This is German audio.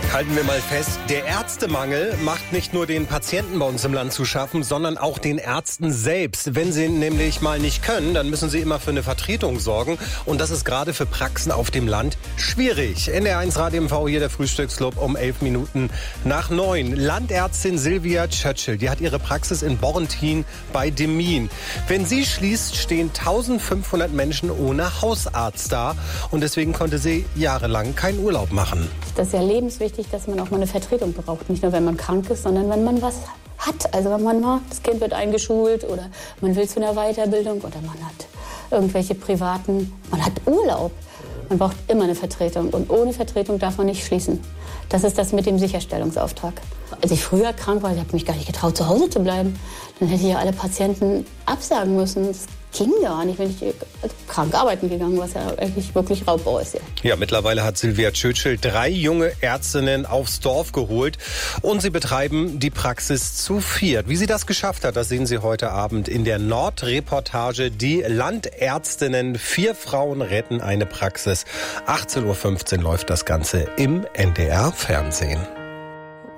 Halten wir mal fest, der Ärztemangel macht nicht nur den Patienten bei uns im Land zu schaffen, sondern auch den Ärzten selbst. Wenn sie nämlich mal nicht können, dann müssen sie immer für eine Vertretung sorgen. Und das ist gerade für Praxen auf dem Land schwierig. NDR1 Radio MV, hier der Frühstücksclub um 8:11. Landärztin Silvia Churchill, die hat ihre Praxis in Borrentin bei Demmin. Wenn sie schließt, stehen 1500 Menschen ohne Hausarzt da. Und deswegen konnte sie jahrelang keinen Urlaub machen. Das ist ja lebenswichtig, dass man auch mal eine Vertretung braucht. Nicht nur, wenn man krank ist, sondern wenn man was hat. Also wenn man mal, das Kind wird eingeschult oder man will zu einer Weiterbildung oder man hat irgendwelche privaten, man hat Urlaub. Man braucht immer eine Vertretung und ohne Vertretung darf man nicht schließen. Das ist das mit dem Sicherstellungsauftrag. Als ich früher krank war, ich habe mich gar nicht getraut, zu Hause zu bleiben. Dann hätte ich ja alle Patienten absagen müssen. Das ging gar nicht, wenn ich krank arbeiten gegangen, was ja eigentlich wirklich Raubbau ist. Ja, mittlerweile hat Silvia Churchill 3 junge Ärztinnen aufs Dorf geholt und sie betreiben die Praxis zu 4. Wie sie das geschafft hat, das sehen Sie heute Abend in der Nordreportage. Die Landärztinnen, 4 Frauen retten eine Praxis. 18:15 Uhr läuft das Ganze im NDR Fernsehen.